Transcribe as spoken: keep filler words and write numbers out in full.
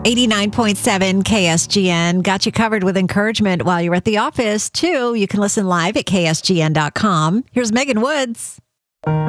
eighty-nine point seven K S G N got you covered with encouragement while you're at the office, too. You can listen live at K S G N dot com. Here's Megan Woods.